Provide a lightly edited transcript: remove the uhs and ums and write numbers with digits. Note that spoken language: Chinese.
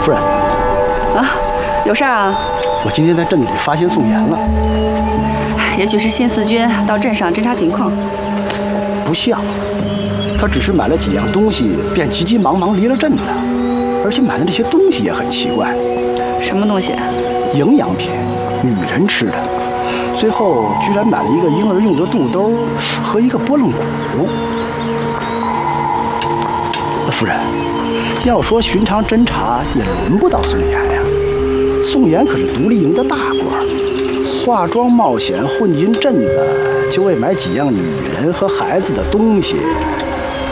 夫人， 啊，有事儿啊？ 我今天在镇子里发现宋岩了。 也许是新四军到镇上侦察情况。 不像，他只是买了几样东西，便急急忙忙离了镇子，而且买的这些东西也很奇怪。 什么东西？ 营养品，女人吃的。最后居然买了一个婴儿用的肚兜和一个拨浪鼓。夫人，要说寻常侦查也轮不到宋岩呀。宋岩可是独立营的大官，化妆冒险混进镇子，就为买几样女人和孩子的东西，